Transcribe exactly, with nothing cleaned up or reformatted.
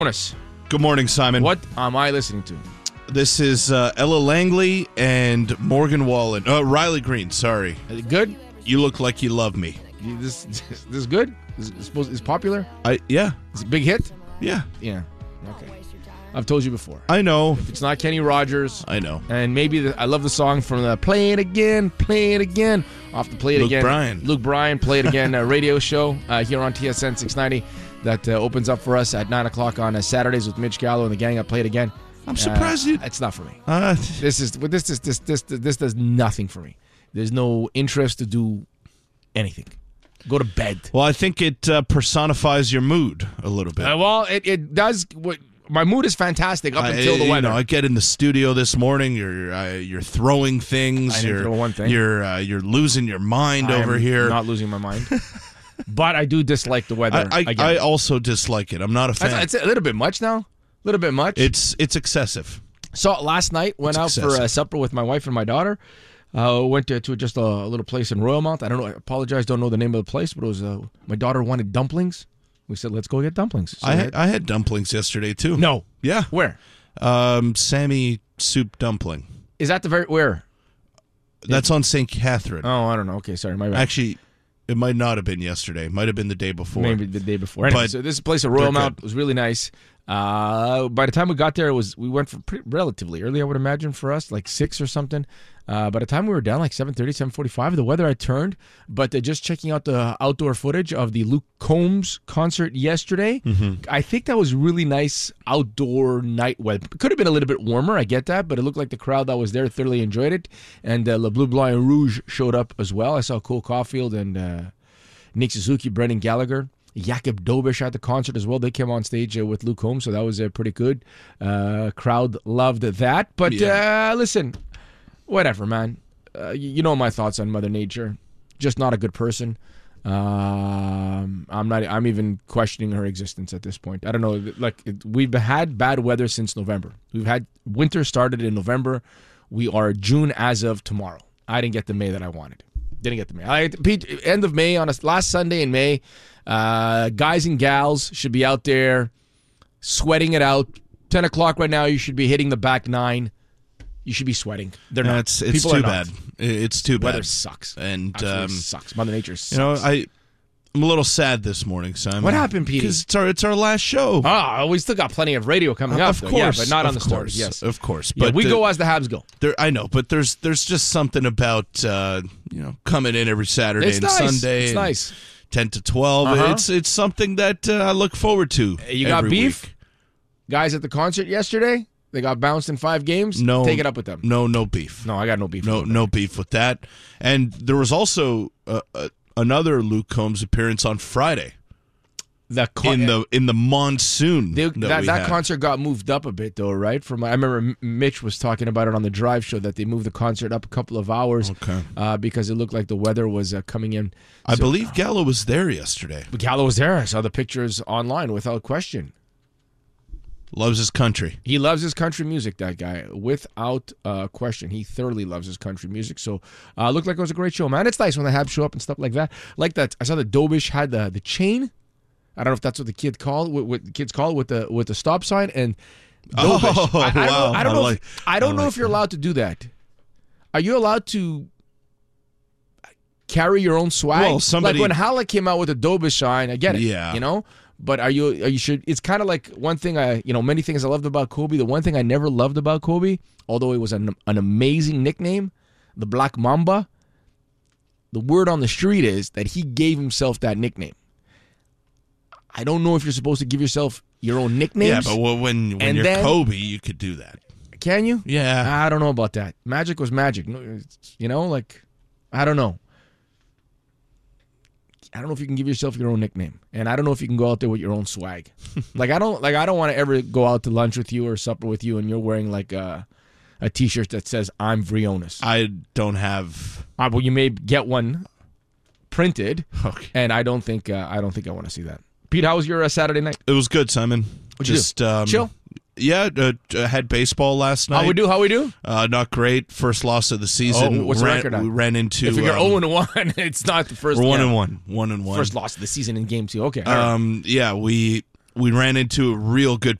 Bonus. Good morning, Simon. What am I listening to? This is uh, Ella Langley and Morgan Wallen. Uh, Riley Green, sorry. Is it good? You look like you love me. You- This this is good? Is it supposed is popular? I yeah, Is it a big hit? yeah. Yeah. Okay. I've told you before. I know. If it's not Kenny Rogers, I know. and maybe the, I love the song from the Play It Again, Play It Again, off the Play It Luke Again. Bryan. Luke Bryan, Play It Again uh, radio show uh, here on T S N six ninety that uh, opens up for us at nine o'clock on uh, Saturdays with Mitch Gallo and the gang at Play It Again. I'm surprised uh, you. It's not for me. Uh, This is this is this this this this does nothing for me. There's no interest to do anything. Go to bed. well, I think it uh, personifies your mood a little bit. Uh, well, it, it does. What, my mood is fantastic up I- until the you weather. know, I get in the studio this morning. You're uh, you're throwing things. I didn't you're throw one thing. You're uh, you're losing your mind I over am here. Not losing my mind. But I do dislike the weather. I I, again. I also dislike it. I'm not a fan. It's, it's a little bit much now. A little bit much. it's it's excessive. So last night, went It's out for excessive. uh, supper with my wife and my daughter. Uh, went to, to just a, a little place in Royalmount. I don't know. I apologize. Don't know the name of the place, but it was uh, my daughter wanted dumplings. We said, let's go get dumplings. So I we had, I had dumplings yesterday too. no. Yeah. Where Um, Sammy soup dumpling. is that? The very where? That's on Saint Catherine. Oh, I don't know. Okay, sorry, my bad. Actually, it might not have been yesterday. It might have been the day before. Maybe the day before. Anyway, But so this place at they're Royalmount good. was really nice. Uh, by the time we got there, it was we went for pretty, relatively early, I would imagine, for us, like six or something. Uh, by the time we were down, like seven thirty, seven forty-five, the weather had turned. But uh, just checking out the outdoor footage of the Luke Combs concert yesterday, Mm-hmm. I think that was really nice outdoor night weather. It could have been a little bit warmer, I get that, but it looked like the crowd that was there thoroughly enjoyed it. And uh, Le Bleu, Blanc, and Rouge showed up as well. I saw Cole Caulfield and uh, Nick Suzuki, Brendan Gallagher. Jakob Dobish at the concert as well. They came on stage uh, with Luke Combs, so that was uh, pretty good. Uh, crowd loved that. But Yeah. uh, listen, whatever, man. Uh, you, you know my thoughts on Mother Nature. Just not a good person. Um, I'm not. I'm even questioning her existence at this point. I don't know. Like it, we've had bad weather since November. We've had winter started in November. We are June as of tomorrow. I didn't get the May that I wanted. Didn't get the May. I, Pete, end of May on a last Sunday in May. Uh, guys and gals should be out there sweating it out. Ten o'clock right now. You should be hitting the back nine. You should be sweating. They're not. It's, it's People are too not. bad. It's too bad. Weather sucks. And Absolutely um, sucks. Mother Nature sucks. you know, I I'm a little sad this morning, Simon. What happened, Petey? Because it's our it's our last show. Ah, we still got plenty of radio coming Uh, up. of though. course, yeah, but not of on the story. course, Yes, of course. Yeah, But we the- go as the Habs go. There, I know, but there's there's just something about uh, you know coming in every Saturday It's and nice. Sunday. It's and nice. Ten to twelve. Uh-huh. It's it's something that uh, I look forward to. You got every beef? week. Guys at the concert yesterday, they got bounced in five games. No, Take it up with them. No, no beef. No, I got no beef. No, with no beef with that. And there was also uh, uh, another Luke Combs appearance on Friday The con- in the in the monsoon. They, that that we that had. concert got moved up a bit, though, right? From I remember M- Mitch was talking about it on the drive show that they moved the concert up a couple of hours Okay. uh, because it looked like the weather was uh, coming in. I So- believe Gallo was there yesterday. Gallo was there. I saw the pictures online without question. Loves his country. He loves his country music, that guy, without uh, question. He thoroughly loves his country music. So uh, looked like it was a great show, man. It's nice when the Habs show up and stuff like that. Like that, I saw that Dobish had the the chain. I don't know if that's what the kid called what, what the kids call it with the with the stop sign and Dobish. Oh, I, I don't wow. know, I don't I know, like- if, I don't I know like if you're that. allowed to do that. Are you allowed to carry your own swag? Well, somebody- like when Halleck came out with a Dobish sign, I get it. Yeah. You know? But are you are you should it's kind of like one thing I you know many things I loved about Kobe. The one thing I never loved about Kobe, although it was an an amazing nickname, the Black Mamba. The word on the street is that he gave himself that nickname. I don't know if you're supposed to give yourself your own nicknames. Yeah, but when when And you're then- Kobe, you could do that. Can you? Yeah. I don't know about that. Magic was magic. No, it's- You know, like I don't know. I don't know if you can give yourself your own nickname, and I don't know if you can go out there with your own swag. like I don't like I don't want to ever go out to lunch with you or supper with you, and you're wearing like a a T-shirt that says "I'm Vrionis." I don't have. Uh, well, you may get one printed, Okay. and I don't think uh, I don't think I want to see that. Pete, how was your uh, Saturday night? It was good, Simon. What'd you Just do? um, Chill? Yeah, uh, uh, had baseball last night. How we do? How we do? Uh, not great. First loss of the season. Oh, what's the ran, record on? We ran into. If you're um, zero and one, it's not the first. We're one yeah. and one. One and one. First loss of the season in game two. Okay. all right. Um, yeah, we we ran into a real good